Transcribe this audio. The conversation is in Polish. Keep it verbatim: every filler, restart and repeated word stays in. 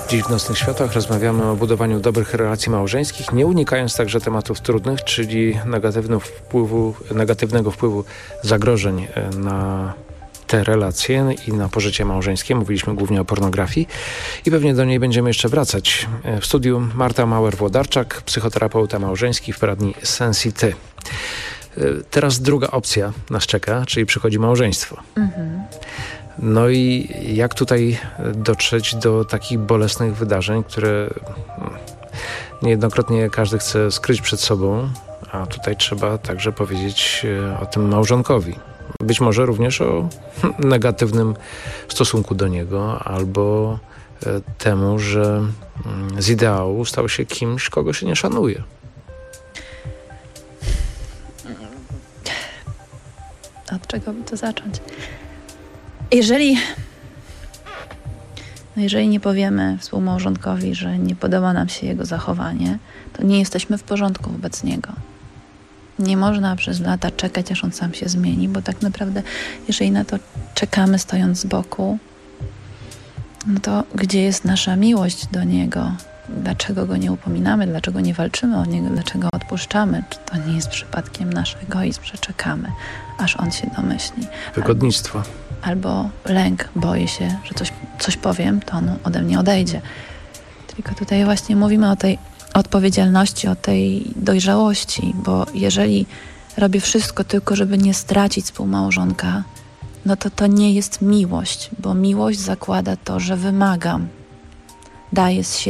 Dziś w Nocnych Światłach rozmawiamy o budowaniu dobrych relacji małżeńskich, nie unikając także tematów trudnych, czyli negatywnego wpływu, negatywnego wpływu zagrożeń na te relacje i na pożycie małżeńskie. Mówiliśmy głównie o pornografii i pewnie do niej będziemy jeszcze wracać. W studiu Marta Mauer-Włodarczak, psychoterapeuta małżeński w poradni Sensity. Teraz druga opcja nas czeka, czyli przychodzi małżeństwo. Mhm. No i jak tutaj dotrzeć do takich bolesnych wydarzeń, które niejednokrotnie każdy chce skryć przed sobą, a tutaj trzeba także powiedzieć o tym małżonkowi. Być może również o negatywnym stosunku do niego, albo temu, że z ideału stał się kimś, kogo się nie szanuje. Od czego by to zacząć? Jeżeli, no jeżeli nie powiemy współmałżonkowi, że nie podoba nam się jego zachowanie, to nie jesteśmy w porządku wobec niego. Nie można przez lata czekać, aż on sam się zmieni, bo tak naprawdę, jeżeli na to czekamy stojąc z boku, no to gdzie jest nasza miłość do niego? Dlaczego go nie upominamy? Dlaczego nie walczymy o niego? Dlaczego odpuszczamy? Czy to nie jest przypadkiem nasz egoizm, że czekamy, aż on się domyśli? Wygodnictwo. Albo, albo lęk, boję się, że coś, coś powiem, to on ode mnie odejdzie. Tylko tutaj właśnie mówimy o tej odpowiedzialności, o tej dojrzałości, bo jeżeli robię wszystko tylko, żeby nie stracić współmałżonka, no to to nie jest miłość, bo miłość zakłada to, że wymagam, daję z siebie